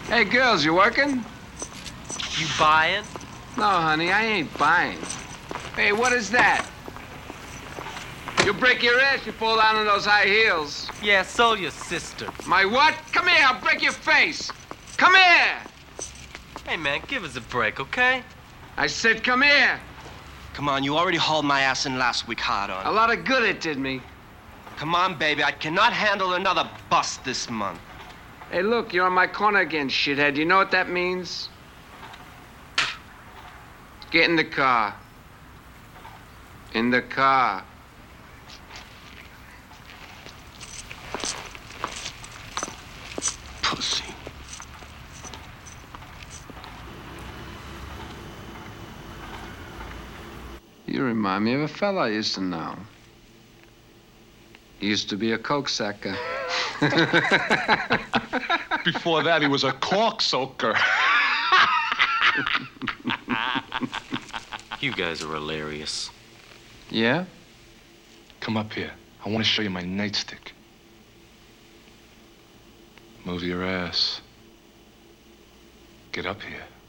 Hey, girls, you working? You buying? No, honey, I ain't buying. Hey, what is that? You'll break your ass, you fall down on those high heels. Yeah, so your sister. My what? Come here, I'll break your face. Come here! Hey, man, give us a break, okay? I said come here. Come on, you already hauled my ass in last week hard on. A lot of good it did me. Come on, baby, I cannot handle another bust this month. Hey, look, you're on my corner again, shithead. You know what that means? Get in the car. In the car. Pussy. You remind me of a fella I used to know. He used to be a coke sucker. Before that, he was a cork soaker. You guys are hilarious. Yeah? Come up here. I want to show you my nightstick. Move your ass. Get up here.